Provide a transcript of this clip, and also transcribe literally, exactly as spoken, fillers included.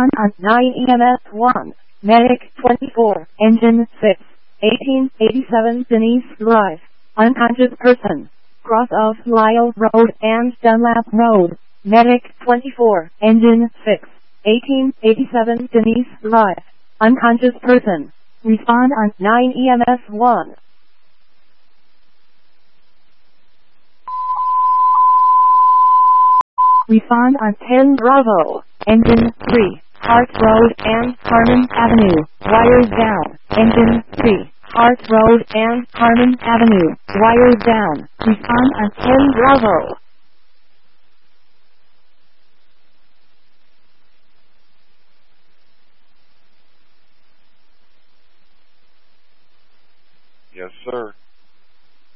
Respond on nine E M S one. Medic twenty-four. Engine six. eighteen eighty-seven Denise Drive. Unconscious person. Cross of Lyle Road and Dunlap Road. Medic twenty-four. Engine six. eighteen eighty-seven Denise Drive. Unconscious person. Respond on nine E M S one. Respond on ten Bravo. Engine three. Hart Road and Carmen Avenue. Wires down. Engine three. Hart Road and Carmen Avenue. Wires down. Respond on ten Bravo. Yes, sir.